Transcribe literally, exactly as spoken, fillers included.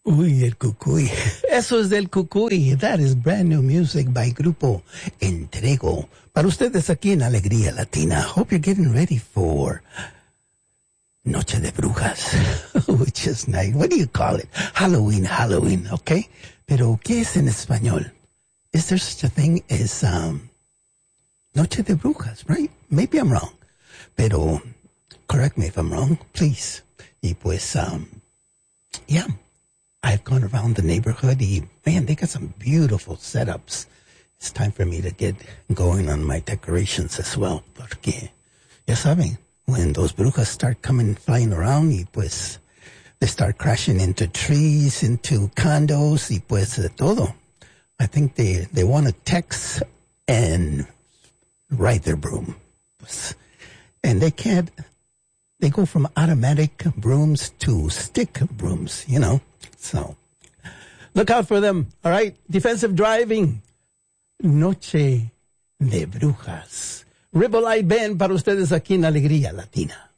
Uy, el cucuy. Eso es del cucuy. That is brand new music by Grupo Entrego. Para ustedes aquí en Alegría Latina. Hope you're getting ready for Noche de Brujas. Which is nice. What do you call it? Halloween, Halloween, okay? Pero, ¿qué es en español? Is there such a thing as um, Noche de Brujas, right? Maybe I'm wrong. Pero, correct me if I'm wrong, please. Y pues, um, yeah. I've gone around the neighborhood. Y, man, they got some beautiful setups. It's time for me to get going on my decorations as well. Porque, ya saben, when those brujas start coming, flying around, y pues, they start crashing into trees, into condos, y pues, de todo. I think they, they want to text and ride their broom. Pues, and they can't, they go from automatic brooms to stick brooms, you know. So, look out for them, all right? Defensive driving. Noche de Brujas. Ribble Eye Band para ustedes aquí en Alegría Latina.